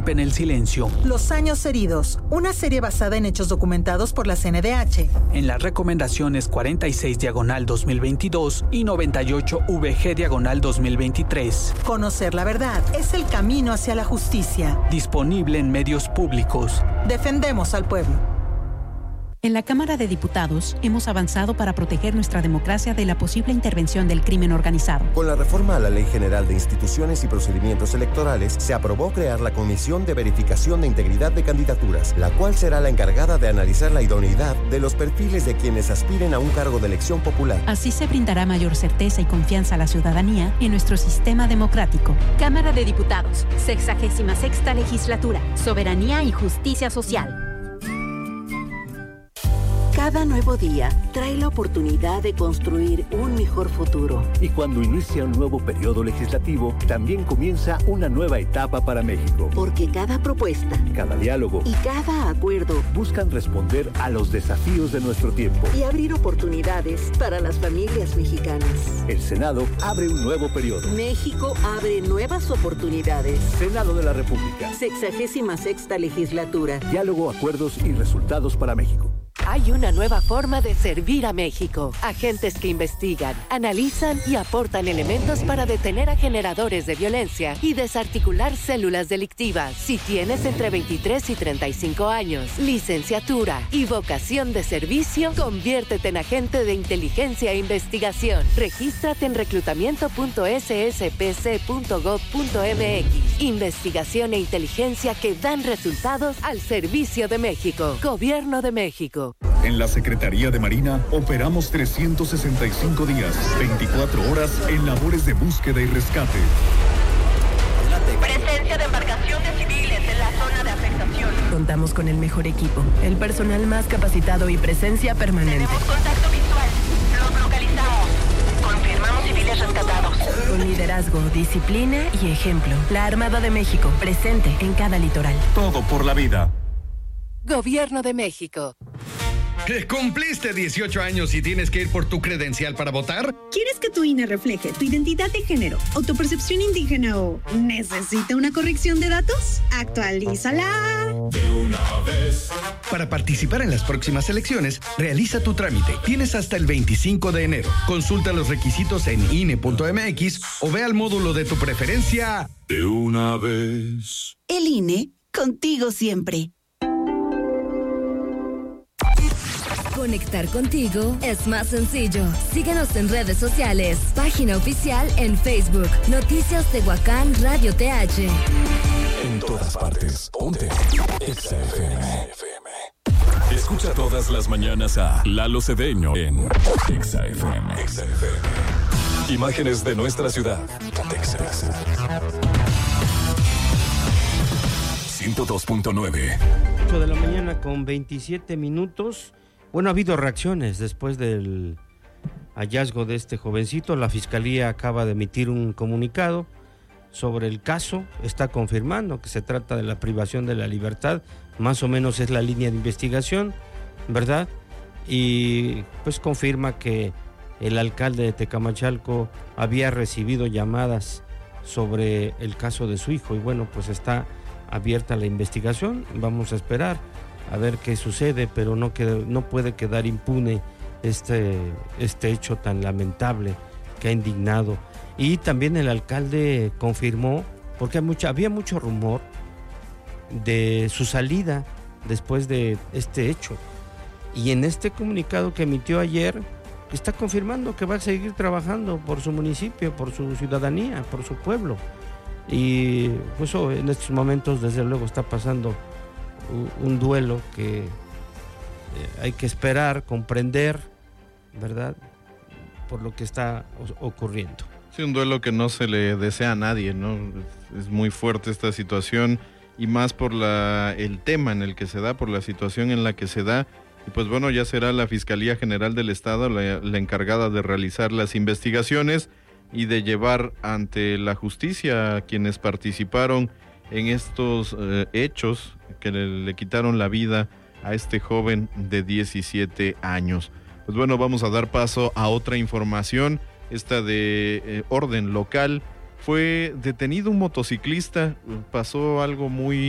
rompen el silencio. Los años heridos, una serie basada en hechos documentados por la CNDH. En las recomendaciones 46/2022 y 98/VG/2023. Conocer la verdad es el camino hacia la justicia. Disponible en medios públicos. Defendemos al pueblo. En la Cámara de Diputados hemos avanzado para proteger nuestra democracia de la posible intervención del crimen organizado. Con la reforma a la Ley General de Instituciones y Procedimientos Electorales, se aprobó crear la Comisión de Verificación de Integridad de Candidaturas, la cual será la encargada de analizar la idoneidad de los perfiles de quienes aspiren a un cargo de elección popular. Así se brindará mayor certeza y confianza a la ciudadanía en nuestro sistema democrático. Cámara de Diputados, 66ª Legislatura, Soberanía y Justicia Social. Cada nuevo día trae la oportunidad de construir un mejor futuro. Y cuando inicia un nuevo periodo legislativo, también comienza una nueva etapa para México. Porque cada propuesta, cada diálogo y cada acuerdo buscan responder a los desafíos de nuestro tiempo y abrir oportunidades para las familias mexicanas. El Senado abre un nuevo periodo. México abre nuevas oportunidades. Senado de la República. 66ª Legislatura. Diálogo, acuerdos y resultados para México. Hay una nueva forma de servir a México. Agentes que investigan, analizan y aportan elementos para detener a generadores de violencia y desarticular células delictivas. Si tienes entre 23 y 35 años, licenciatura y vocación de servicio, conviértete en agente de inteligencia e investigación. Regístrate en reclutamiento.sspc.gov.mx. Investigación e inteligencia que dan resultados al servicio de México. Gobierno de México. En la Secretaría de Marina operamos 365 días, 24 horas en labores de búsqueda y rescate. Presencia de embarcaciones civiles en la zona de afectación. Contamos con el mejor equipo, el personal más capacitado y presencia permanente. Tenemos contacto visual. Los localizamos. Confirmamos civiles rescatados. Con liderazgo, disciplina y ejemplo. La Armada de México, presente en cada litoral. Todo por la vida. Gobierno de México. ¿Cumpliste 18 años y tienes que ir por tu credencial para votar? ¿Quieres que tu INE refleje tu identidad de género, autopercepción indígena o necesita una corrección de datos? ¡Actualízala! De una vez. Para participar en las próximas elecciones, realiza tu trámite. Tienes hasta el 25 de enero. Consulta los requisitos en INE.mx o ve al módulo de tu preferencia. De una vez. El INE, contigo siempre. Conectar contigo es más sencillo. Síguenos en redes sociales. Página oficial en Facebook. Noticias Tehuacán Radio TH. En todas partes. Ponte Exa FM. Escucha todas las mañanas a Lalo Cedeño en Exa FM. Imágenes de nuestra ciudad. Exa. 102.9. 8 de la mañana con 27 minutos. Bueno, ha habido reacciones después del hallazgo de este jovencito. La Fiscalía acaba de emitir un comunicado sobre el caso. Está confirmando que se trata de la privación de la libertad. Más o menos es la línea de investigación, ¿verdad? Y pues confirma que el alcalde de Tecamachalco había recibido llamadas sobre el caso de su hijo. Y bueno, pues está abierta la investigación. Vamos a esperar a ver qué sucede, pero no puede quedar impune este hecho tan lamentable que ha indignado. Y también el alcalde confirmó, porque había mucho rumor de su salida después de este hecho. Y en este comunicado que emitió ayer, está confirmando que va a seguir trabajando por su municipio, por su ciudadanía, por su pueblo. Y pues en estos momentos, desde luego, está pasando un duelo que hay que esperar, comprender, ¿verdad?, por lo que está ocurriendo. Sí, un duelo que no se le desea a nadie, ¿no? Es muy fuerte esta situación, y más por el tema en el que se da, por la situación en la que se da. Y pues bueno, ya será la Fiscalía General del Estado la encargada de realizar las investigaciones y de llevar ante la justicia a quienes participaron en estos hechos que le quitaron la vida a este joven de 17 años. Pues bueno, vamos a dar paso a otra información, esta de orden local. Fue detenido un motociclista, pasó algo muy